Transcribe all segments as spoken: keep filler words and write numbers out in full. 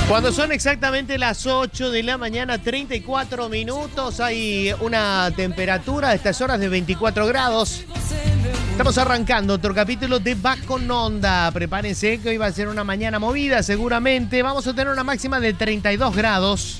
Cuando son exactamente las ocho de la mañana, treinta y cuatro minutos, hay una temperatura a estas horas de veinticuatro grados. Estamos arrancando otro capítulo de Bajo Onda. Prepárense que hoy va a ser una mañana movida seguramente. Vamos a tener una máxima de treinta y dos grados.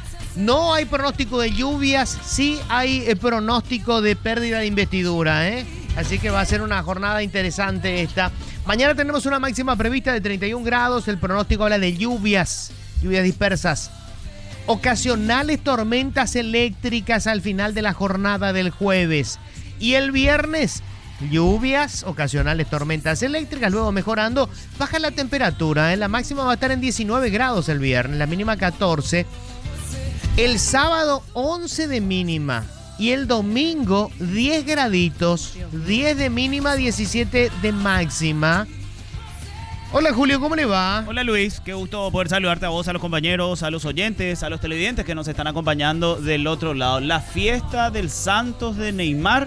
No hay pronóstico de lluvias, sí hay eh, pronóstico de pérdida de investidura, ¿eh? Así que va a ser una jornada interesante esta. Mañana tenemos una máxima prevista de treinta y un grados. El pronóstico habla de lluvias, lluvias dispersas. Ocasionales tormentas eléctricas al final de la jornada del jueves. Y el viernes, lluvias, ocasionales tormentas eléctricas. Luego mejorando, baja la temperatura, ¿eh? La máxima va a estar en diecinueve grados el viernes, la mínima catorce. El sábado, once de mínima. Y el domingo, diez graditos, diez de mínima, diecisiete de máxima. Hola Julio, ¿cómo le va? Hola Luis, qué gusto poder saludarte a vos, a los compañeros, a los oyentes, a los televidentes que nos están acompañando del otro lado. La fiesta del Santos de Neymar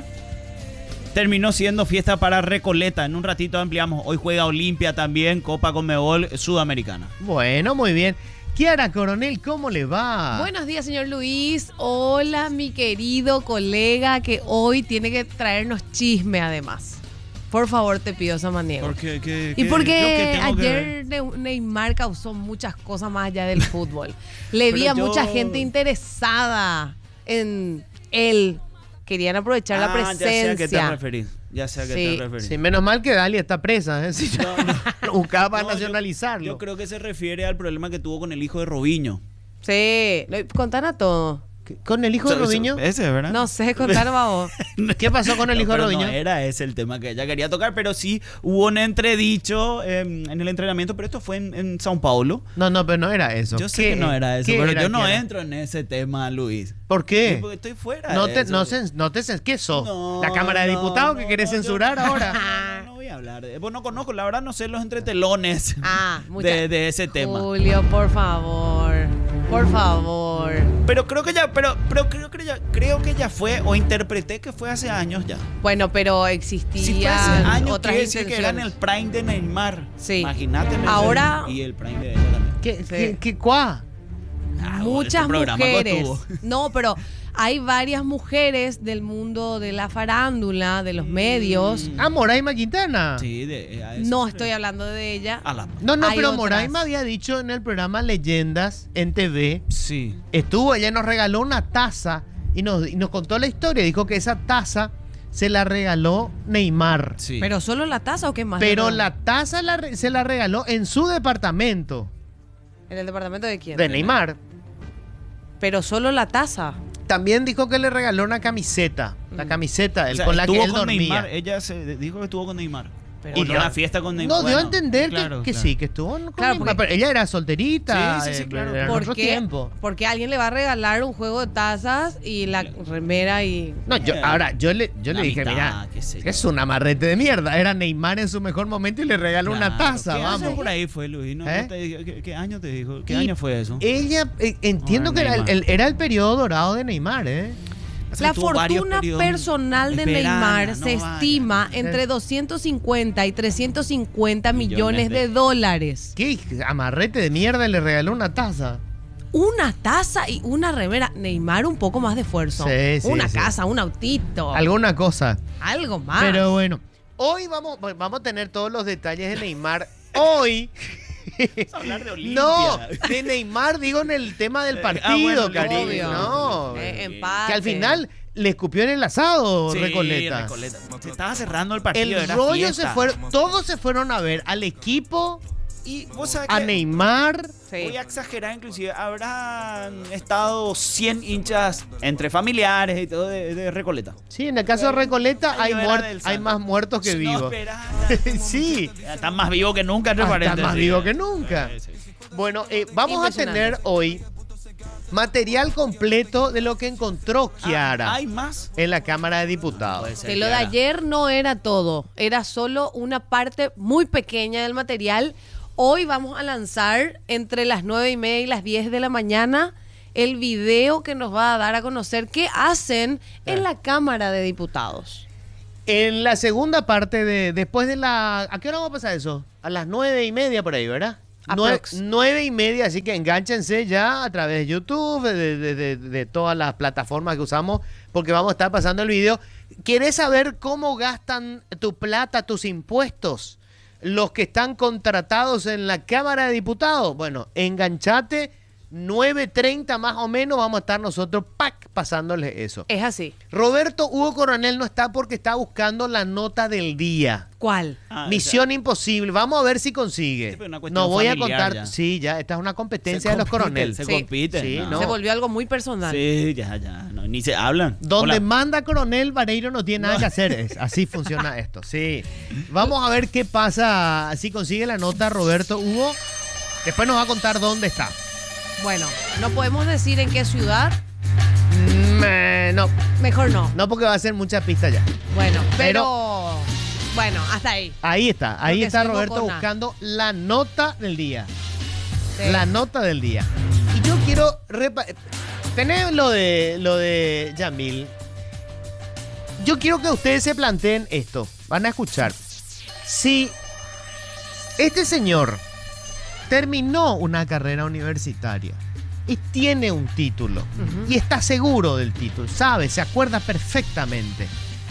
terminó siendo fiesta para Recoleta. En un ratito ampliamos. Hoy juega Olimpia también, Copa Conmebol Sudamericana. Bueno, muy bien. Kiara Coronel, ¿cómo le va? Buenos días, señor Luis. Hola, mi querido colega que hoy tiene que traernos chisme además. Por favor, te pido, Samaniego. ¿Por qué? ¿Qué, y qué? porque ¿Yo qué tengo ayer que Neymar causó muchas cosas más allá del fútbol. Le vi Pero a yo... mucha gente interesada en él. Querían aprovechar ah, la presencia. Ya sé a qué te referís. Ya sé a qué Sí. te referís. Sí, menos mal que Dalia está presa, ¿eh? Si yo No, no. buscaba para No, nacionalizarlo. Yo, yo creo que se refiere al problema que tuvo con el hijo de Robinho. Sí, contanos todo. ¿Con el hijo de Eso- Robinho? Ese, ¿verdad? No sé, contanos a vos. ¿Qué pasó con el No, hijo de pero Robinho? No era ese el tema que ella quería tocar, pero sí hubo un entredicho eh, en el entrenamiento, pero esto fue en, en Sao Paulo. No, no, pero no era eso. Yo sé ¿Qué- que no era eso, qué pero era, yo no Kiara? entro en ese tema, Luis. ¿Por Sí, qué? porque estoy fuera No de te, eso. no, cen- no te cen- ¿Qué sos? No, ¿La Cámara de no, Diputados no, que querés no, yo- censurar ahora? No, no voy a hablar. de- Pues no conozco, la verdad no sé los entretelones Ah, mucha- de, de ese tema. Julio, por favor. Por favor. Pero creo que ya, pero, pero creo que ya, creo que ya fue, o interpreté que fue hace años ya. Bueno, pero Si fue existían hace años, otras quiere decir que era en intenciones. el prime de Neymar. Sí. Imagínate en el Ahora- y el prime de ella también. ¿Qué, Sí. qué, qué cuá? Ah, Muchas este programa mujeres. estuvo. No, pero hay varias mujeres del mundo de la farándula, de los medios. Ah, Moraima Quintana. Sí, de, a eso No se- estoy hablando de ella. A la... No, no, Hay pero otras. Moraima había dicho en el programa Leyendas en T V. Sí. Estuvo, ella nos regaló una taza y nos, y nos contó la historia. Dijo que esa taza se la regaló Neymar. Sí. ¿Pero solo la taza o qué más? Pero No. la taza la re- se la regaló en su departamento ¿En el departamento de quién? de Neymar. Pero solo la taza. También dijo que le regaló una camiseta. La Mm. camiseta O él, sea, con la que estuvo él con dormía. Neymar. Ella se dijo que estuvo con Neymar. Pero Y dio- una fiesta con Neymar. No, dio a Bueno, entender que- claro, que, claro. sí, que estuvo con Claro, Neymar, porque- pero ella era solterita. Sí, sí, sí, eh, claro. era en ¿Por otro qué? tiempo. Porque alguien le va a regalar un juego de tazas y la remera y... No, yo, Eh, ahora, yo le, yo le la dije, mitad, mira, qué sé yo. es un amarrete de mierda. Era Neymar en su mejor momento y le regaló una Claro. taza, ¿Qué año vamos. por ahí fue, Luis? No, ¿Eh? no te dije- ¿qué, qué año te dijo? ¿Qué Y año fue eso? Ella, eh, entiendo Ah, que era el, Neymar. el- era el periodo dorado de Neymar, ¿eh? O sea, La tuvo varios fortuna periodos. personal de Esperana, Neymar no se vaya. estima entre doscientos cincuenta y trescientos cincuenta millones, Millones de- de dólares. ¿Qué amarrete de mierda le regaló una taza? Una taza y una remera. Neymar un poco más de esfuerzo. Sí, sí, una sí. casa, un autito. Alguna cosa. Algo más. Pero bueno, hoy vamos, vamos a tener todos los detalles de Neymar. Hoy. Hablar de Olimpia. No, de Neymar digo en el tema del Eh, partido, ah, bueno, cariño. obvio. No. Eh, empate. Que al final le escupió en el asado, Sí, Recoleta. Recoleta. Se estaba cerrando el partido. El era rollo fiesta. se fueron, todos se fueron a ver al equipo, Y vos sabés a que Neymar. Sí. voy a exagerar, inclusive habrán estado cien hinchas entre familiares y todo de, de Recoleta. Sí, en el caso de Recoleta Ay, hay, yo era muer- del hay Santos. más muertos que No, vivos. espera, Sí. Están más vivos que nunca, entre Ah, está paréntesis. más vivo que nunca. Sí, sí, sí. Bueno, eh, vamos a Impresionante. tener hoy material completo de lo que encontró Kiara Ah, ¿hay más? en la Cámara de Diputados. Puede ser, Que lo de Kiara. ayer no era todo, era solo una parte muy pequeña del material. Hoy vamos a lanzar entre las nueve y media y las diez de la mañana el video que nos va a dar a conocer qué hacen en la Cámara de Diputados. En la segunda parte de después de la... ¿A qué hora vamos a pasar eso? A las nueve y media por ahí, ¿verdad? Nueve, Aprox. nueve y media, así que enganchense ya a través de YouTube, de, de- de- de todas las plataformas que usamos, porque vamos a estar pasando el video. ¿Quieres saber cómo gastan tu plata, tus impuestos, los que están contratados en la Cámara de Diputados? Bueno, enganchate, nueve treinta más o menos, vamos a estar nosotros pac, pasándoles eso. Es así. Roberto Hugo Coronel no está porque está buscando la nota del día. ¿Cuál? Ah, Misión imposible. Vamos a ver si consigue. Sí, pero una cuestión No voy a familiar contar. ya. Sí, ya, esta es una Se competencia de los compiten, coroneles. Se Sí. compiten. Sí, no. no. Se volvió algo muy personal. Sí, ya, ya. no, ni se hablan. Donde Hola. manda coronel, Vareiro no tiene nada que hacer. Es, así funciona esto. Sí. Vamos a ver qué pasa si consigue la nota Roberto Hugo. Después nos va a contar dónde está. Bueno, no podemos decir en qué ciudad. Mm, eh, no, Mejor no. no porque va a ser mucha pista ya. Bueno, pero, Pero- bueno, hasta ahí. Ahí está, ahí Porque está soy Roberto bocona. buscando la nota del día. Sí. La nota del día. Y yo quiero repa- tener lo de lo de Yamil. Yo quiero que ustedes se planteen esto. Van a escuchar. Si este señor terminó una carrera universitaria y tiene un título Ujú. y está seguro del título, sabe, se acuerda perfectamente,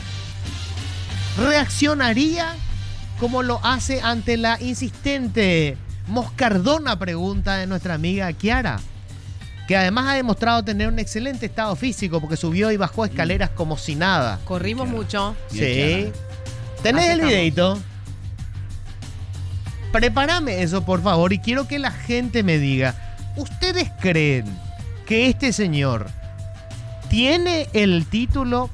¿reaccionaría como lo hace ante la insistente moscardona pregunta de nuestra amiga Kiara? Que además ha demostrado tener un excelente estado físico porque subió y bajó escaleras como si nada. Corrimos Claro. mucho. Bien, Sí. Kiara. ¿Tenés Así el estamos. videito? Prepárame eso, por favor, y quiero que la gente me diga, ¿ustedes creen que este señor tiene el título,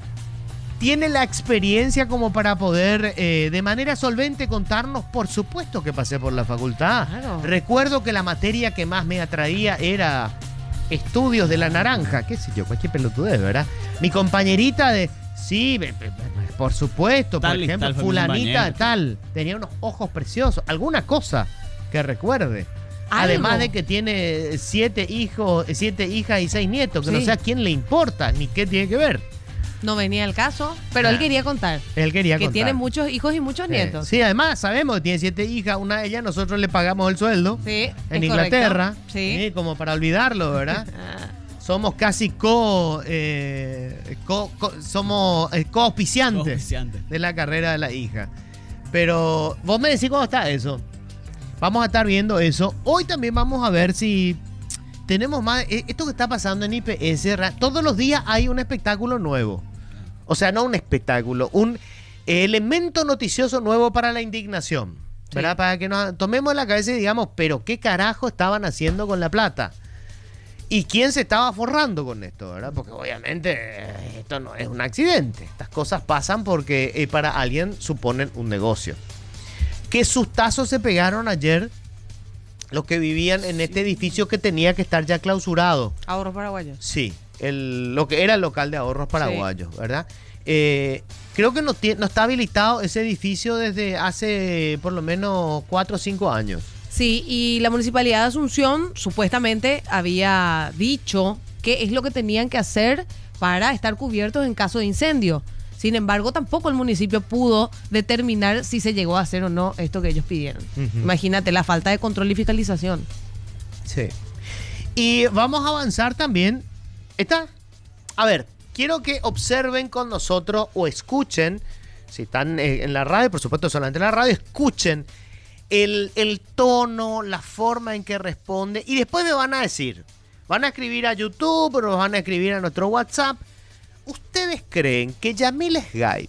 tiene la experiencia como para poder eh, de manera solvente contarnos? Por supuesto que pasé por la facultad. Claro. Recuerdo que la materia que más me atraía era estudios de la naranja, qué sé yo, cualquier pelotudez, ¿verdad? Mi compañerita de... Sí, be- be- be- por supuesto, Tal por y ejemplo, tal fue mi fulanita compañero. tal, tenía unos ojos preciosos, alguna cosa que recuerde. Algo. Además de que tiene siete hijos, siete hijas y seis nietos, que no Sí. sé a quién le importa, ni qué tiene que ver. No venía el caso, pero él Ah. quería contar. Él quería Que contar. tiene muchos hijos y muchos Eh, nietos. sí, además sabemos que tiene siete hijas, una de ellas nosotros le pagamos el sueldo Sí, en es Inglaterra, correcto. Sí. como para olvidarlo, ¿verdad? Ah, Somos casi co, eh, co- co- somos eh, co-auspiciantes Coauspiciante. de la carrera de la hija. Pero vos me decís cómo está eso. Vamos a estar viendo eso. Hoy también vamos a ver si tenemos más... eh, Esto que está pasando en I P S, ra- todos los días hay un espectáculo nuevo. O sea, no un espectáculo, un elemento noticioso nuevo para la indignación. ¿Verdad? Sí. Para que nos tomemos la cabeza y digamos, pero ¿qué carajo estaban haciendo con la plata? ¿Y quién se estaba forrando con esto, verdad? Porque obviamente eh, esto no es un accidente. Estas cosas pasan porque eh, para alguien suponen un negocio. ¿Qué sustazos se pegaron ayer los que vivían en este edificio que tenía que estar ya clausurado? ahorros paraguayos. Sí, el, lo que era el local de ahorros paraguayos, ¿verdad? Eh, creo que no, tie- no está habilitado ese edificio desde hace por lo menos cuatro o cinco años. Sí, y la Municipalidad de Asunción supuestamente había dicho qué es lo que tenían que hacer para estar cubiertos en caso de incendio. Sin embargo, tampoco el municipio pudo determinar si se llegó a hacer o no esto que ellos pidieron. Ujú. Imagínate la falta de control y fiscalización. Sí. Y vamos a avanzar también. ¿Está? A ver, quiero que observen con nosotros o escuchen, si están eh, en la radio, por supuesto solamente en la radio, escuchen el, el tono, la forma en que responde y después me van a decir, van a escribir a YouTube o nos van a escribir a nuestro WhatsApp. ¿Ustedes creen que Yamil Sgaib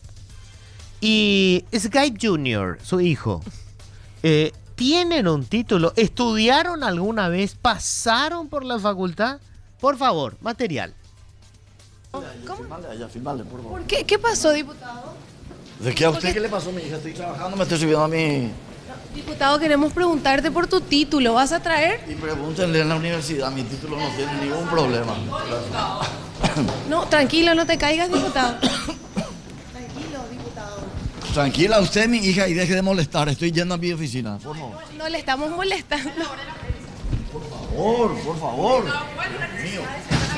y Sgaib junior, su hijo, eh, tienen un título? ¿Estudiaron alguna vez? ¿Pasaron por la facultad? Por favor, material. Firmale, allá, firmale, por favor. ¿Por qué? ¿Qué pasó, diputado? ¿De qué a usted qué le pasó, mi hija? Estoy trabajando, me estoy subiendo a mi... Diputado, queremos preguntarte por tu título. ¿Vas a traer? Y pregúntenle en la universidad, mi título no tiene ningún problema. No, tranquilo, no te caigas, diputado. Tranquilo, diputado. Tranquila usted, mi hija, y deje de molestar. Estoy yendo a mi oficina, por favor. No le estamos molestando. Por favor, por favor. Dios mío.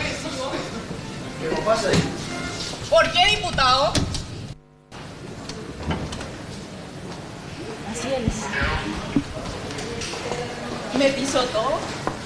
¿Qué no pasa ahí? ¿Por qué, diputado? Me pisotó.